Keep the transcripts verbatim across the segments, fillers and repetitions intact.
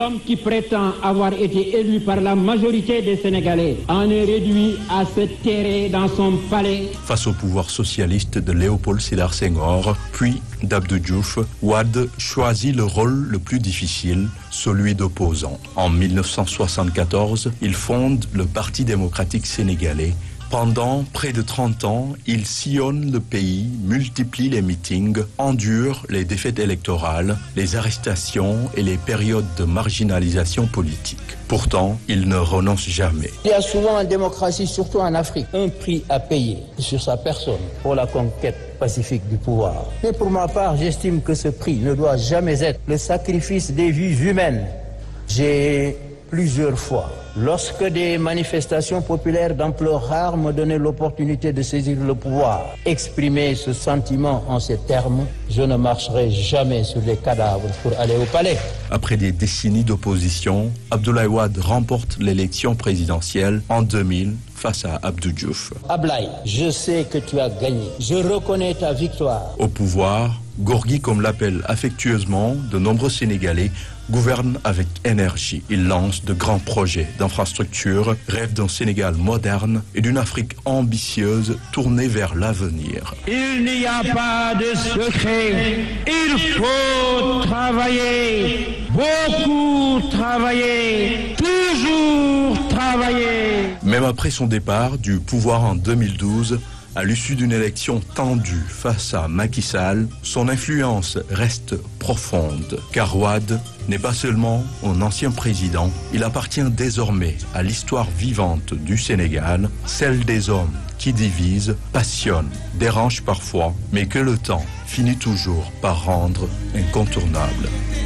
L'homme qui prétend avoir été élu par la majorité des Sénégalais en est réduit à se terrer dans son palais. Face au pouvoir socialiste de Léopold Sédar Senghor, puis d'Abdou Diouf, Wade choisit le rôle le plus difficile, celui d'opposant. En mille neuf cent soixante-quatorze, il fonde le Parti démocratique sénégalais. Pendant près de trente ans, il sillonne le pays, multiplie les meetings, endure les défaites électorales, les arrestations et les périodes de marginalisation politique. Pourtant, il ne renonce jamais. Il y a souvent en démocratie, surtout en Afrique, un prix à payer sur sa personne pour la conquête pacifique du pouvoir. Mais pour ma part, j'estime que ce prix ne doit jamais être le sacrifice des vies humaines. J'ai plusieurs fois, lorsque des manifestations populaires d'ampleur rare me donnaient l'opportunité de saisir le pouvoir, exprimer ce sentiment en ces termes, je ne marcherai jamais sur les cadavres pour aller au palais. Après des décennies d'opposition, Abdoulaye Wade remporte l'élection présidentielle en deux mille face à Abdou Diouf. Ablaye, je sais que tu as gagné. Je reconnais ta victoire. Au pouvoir, Gorgui, comme l'appellent affectueusement de nombreux Sénégalais, gouverne avec énergie. Il lance de grands projets d'infrastructures, rêve d'un Sénégal moderne et d'une Afrique ambitieuse tournée vers l'avenir. Il n'y a pas de secret. Il faut travailler, beaucoup travailler, toujours travailler. Même après son départ du pouvoir en deux mille douze, à l'issue d'une élection tendue face à Macky Sall, son influence reste profonde. Car Wade n'est pas seulement un ancien président, il appartient désormais à l'histoire vivante du Sénégal, celle des hommes qui divisent, passionnent, dérangent parfois, mais que le temps finit toujours par rendre incontournable.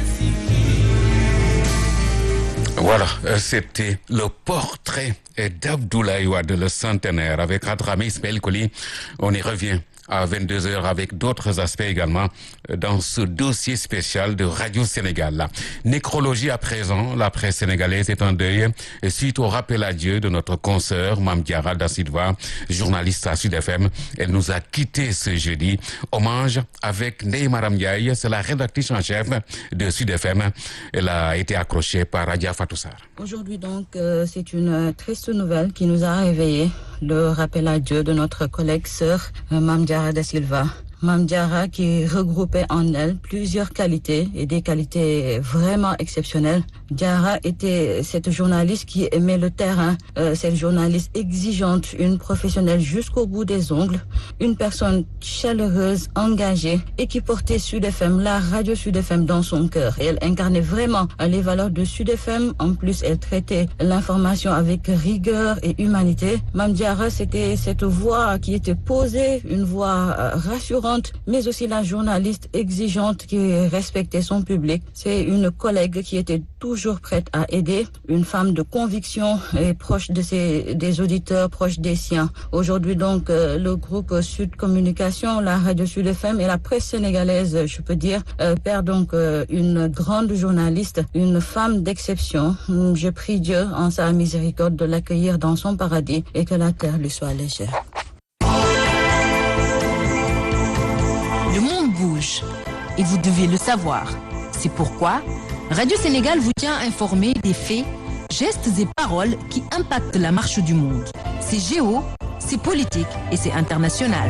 Voilà, c'était le portrait d'Abdoulaye Wade, le centenaire, avec Adramé Ismaël Koli. On y revient à vingt-deux heures avec d'autres aspects également dans ce dossier spécial de Radio Sénégal. Nécrologie à présent, la presse sénégalaise est en deuil suite au rappel à Dieu de notre consoeur Mame Diarra Da Silva, journaliste à Sud F M. Elle nous a quittés ce jeudi. Hommage avec Ndeye Maram Ndiaye, c'est la rédactrice en chef de Sud F M. Elle a été accrochée par Adja Fatou Sarr. Aujourd'hui donc, euh, c'est une triste nouvelle qui nous a réveillés. Le rappel à Dieu de notre collègue sœur euh, Mame Diarra Da Silva. Mame Diarra qui regroupait en elle plusieurs qualités et des qualités vraiment exceptionnelles. Diarra était cette journaliste qui aimait le terrain, euh, cette journaliste exigeante, une professionnelle jusqu'au bout des ongles, une personne chaleureuse, engagée et qui portait Sud F M, la radio Sud F M dans son cœur. Et elle incarnait vraiment les valeurs de Sud F M. En plus, elle traitait l'information avec rigueur et humanité. Mame Diarra, c'était cette voix qui était posée, une voix euh, rassurante, mais aussi la journaliste exigeante qui respectait son public. C'est une collègue qui était toujours prête à aider, une femme de conviction et proche de ses, des auditeurs, proche des siens. Aujourd'hui donc, euh, le groupe Sud Communication, la radio Sud F M et la presse sénégalaise, je peux dire, euh, perd donc euh, une grande journaliste, une femme d'exception. Je prie Dieu en sa miséricorde de l'accueillir dans son paradis et que la terre lui soit légère. Le monde bouge et vous devez le savoir. C'est pourquoi Radio Sénégal vous tient informé des faits, gestes et paroles qui impactent la marche du monde. C'est géo, c'est politique et c'est international.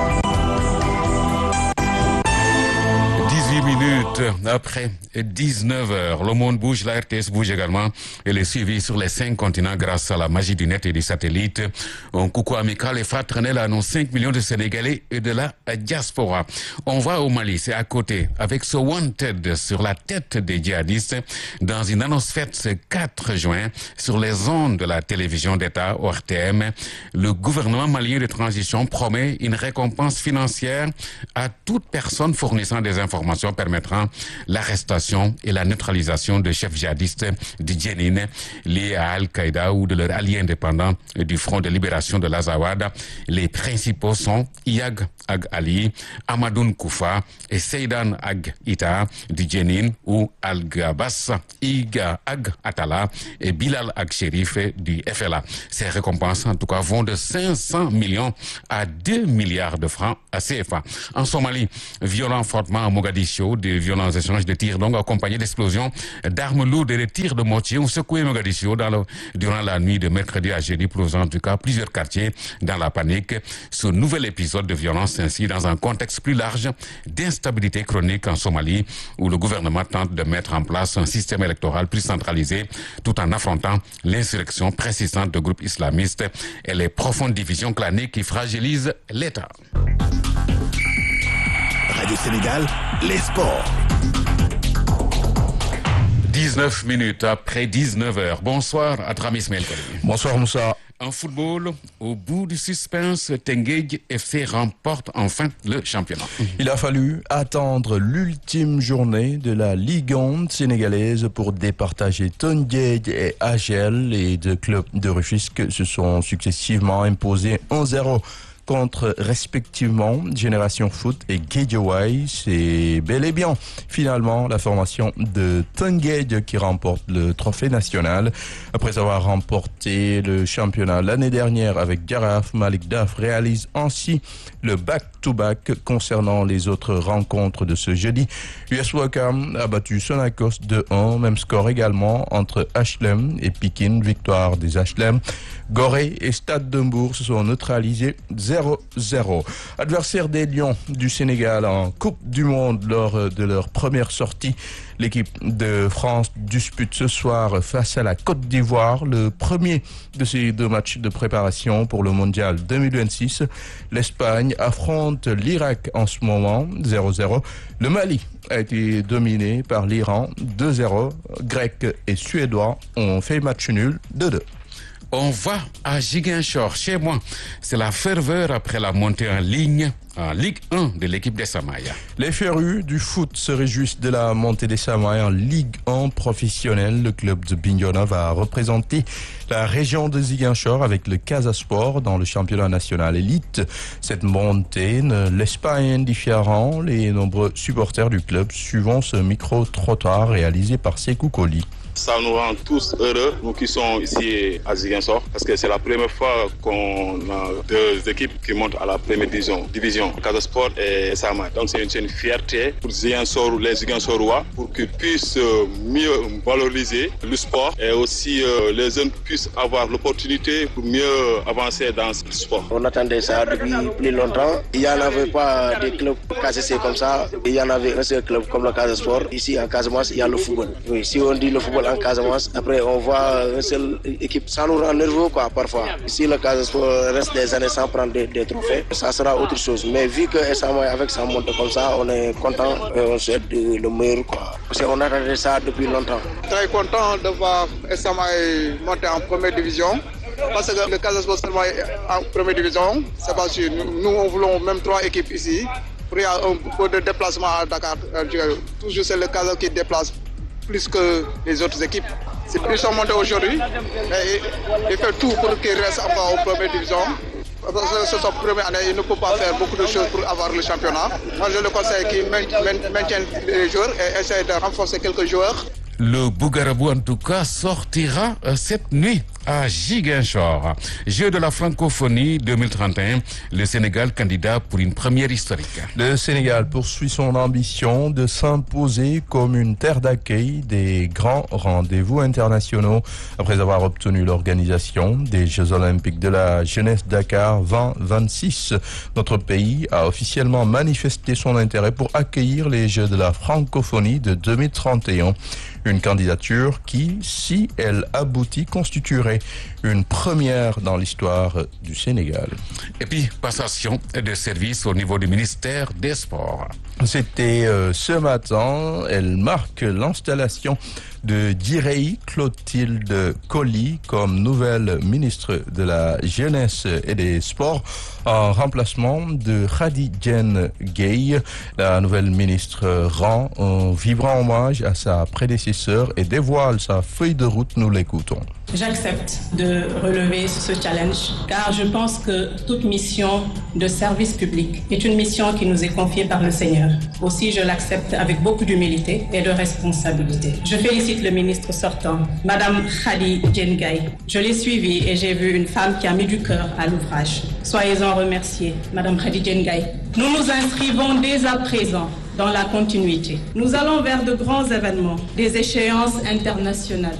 dix-huit minutes après dix-neuf heures, le monde bouge, la R T S bouge également. Elle est suivie sur les cinq continents grâce à la magie du net et des satellites. Un coucou amical et fraternel à nos cinq millions de Sénégalais et de la diaspora. On va au Mali, c'est à côté, avec ce wanted sur la tête des djihadistes dans une annonce faite ce quatre juin sur les ondes de la télévision d'État O R T M. Le gouvernement malien de transition promet une récompense financière à toute personne fournissant des informations permettant l'arrestation et la neutralisation de chefs djihadistes du Djenin liés à Al-Qaïda ou de leurs alliés indépendants du Front de libération de l'Azawad. Les principaux sont Iyag Ag Ali, Amadoun Koufa et Seydan Ag Ita du Djenin ou Al-Gabas Iga Ag Atala et Bilal Ag Sherif du F L A. Ces récompenses en tout cas vont de cinq cents millions à deux milliards de francs à C F A. En Somalie, violent frottement à Mogadiscio. Mogadiscio. De violents échanges de tirs donc accompagnés d'explosions d'armes lourdes et de tirs de mortier ont secoué Mogadiscio dans le, durant la nuit de mercredi à jeudi, plongeant en tout cas plusieurs quartiers dans la panique. Ce nouvel épisode de violence s'inscrit dans un contexte plus large d'instabilité chronique en Somalie, où le gouvernement tente de mettre en place un système électoral plus centralisé tout en affrontant l'insurrection persistante de groupes islamistes et les profondes divisions claniques qui fragilisent l'État. Radio Sénégal, les sports. dix-neuf minutes après dix-neuf heures. Bonsoir à Drame Ismaël Koli. Bonsoir Moussa. En football, au bout du suspense, Teungueth F C remporte enfin le championnat. Il a fallu attendre l'ultime journée de la Ligue un sénégalaise pour départager Teungueth et A G L. Les deux clubs de Rufisque se sont successivement imposés un zéro contre respectivement Génération Foot et Guédiawaye. C'est bel et bien finalement la formation de Teungueth qui remporte le trophée national. Après avoir remporté le championnat l'année dernière avec Jaraaf, Malick Daf réalise ainsi le back-to-back concernant les autres rencontres de ce jeudi. U S Ouakam a battu Sonacos deux un, même score également entre H L M et Pikine, victoire des H L M. Gorée et Stade de Mbour se sont neutralisés zéro zéro. Adversaire des Lions du Sénégal en Coupe du Monde lors de leur première sortie, l'équipe de France dispute ce soir face à la Côte d'Ivoire, le premier de ces deux matchs de préparation pour le Mondial deux mille vingt-six. L'Espagne affronte l'Irak en ce moment, zéro zéro. Le Mali a été dominé par l'Iran, deux zéro. Grecs et Suédois ont fait match nul, deux deux. On va à Ziguinchor, chez moi. C'est la ferveur après la montée en ligne en Ligue un de l'équipe des Samaïa. Les férus du foot se réjouissent de la montée des Samaïa en Ligue un professionnelle. Le club de Bignona va représenter la région de Ziguinchor avec le Casa Sport dans le championnat national élite. Cette montée ne laisse pas indifférent les nombreux supporters du club suivant ce micro-trottoir réalisé par Sekou Koli. Ça nous rend tous heureux, nous qui sommes ici à Ziguinchor, parce que c'est la première fois qu'on a deux équipes qui montent à la première division, division Casa Sport et Sama. Donc c'est une, c'est une fierté pour Ziguinchor, les Ziguinchorois, pour qu'ils puissent mieux valoriser le sport et aussi euh, les jeunes puissent avoir l'opportunité pour mieux avancer dans ce sport. On attendait ça depuis plus longtemps. Il n'y en avait pas des clubs K C C comme ça. Il y en avait un seul club comme le Casa Sport. Ici en Casamance, il y a le football. Oui, si on dit le football en Casamance, après on voit une seule équipe, ça nous rend nerveux quoi parfois. Si le Casa Sport reste des années sans prendre des, des trophées, ça sera autre chose. Mais vu que S A M avec sa montée comme ça, on est content et on souhaite le meilleur quoi. Parce qu'on attendait ça depuis longtemps. Très content de voir S A M monter en première division. Parce que le Casa Sport seulement en première division, c'est pas sûr. Nous, on voulons même trois équipes ici. Pour y avoir un peu de déplacement à Dakar. Toujours c'est le Casa qui déplace plus que les autres équipes. C'est plus sont montés aujourd'hui. Il fait tout pour qu'ils restent encore en première division. Parce que c'est sa première année, il ne peut pas faire beaucoup de choses pour avoir le championnat. Moi, je le conseille qu'ils maintiennent les joueurs et essayent de renforcer quelques joueurs. Le Bougarabou, en tout cas, sortira cette nuit à Ziguinchor. Jeux de la francophonie deux mille trente et un, le Sénégal candidat pour une première historique. Le Sénégal poursuit son ambition de s'imposer comme une terre d'accueil des grands rendez-vous internationaux après avoir obtenu l'organisation des Jeux olympiques de la jeunesse Dakar vingt vingt-six. Notre pays a officiellement manifesté son intérêt pour accueillir les Jeux de la francophonie de deux mille trente et un. Une candidature qui, si elle aboutit, constituerait une première dans l'histoire du Sénégal. Et puis, passation de service au niveau du ministère des Sports. C'était euh, ce matin. Elle marque l'installation de Direi Clotilde Coly comme nouvelle ministre de la Jeunesse et des Sports en remplacement de Khady Diène Gaye. La nouvelle ministre rend un vibrant hommage à sa prédécesseur et dévoile sa feuille de route. Nous l'écoutons. J'accepte de relever ce challenge car je pense que toute mission de service public est une mission qui nous est confiée par le Seigneur. Aussi, je l'accepte avec beaucoup d'humilité et de responsabilité. Je félicite le ministre sortant, Madame Khady Diène Gaye. Je l'ai suivie et j'ai vu une femme qui a mis du cœur à l'ouvrage. Soyez-en remerciée, Madame Khady Diène Gaye. Nous nous inscrivons dès à présent dans la continuité. Nous allons vers de grands événements, des échéances internationales.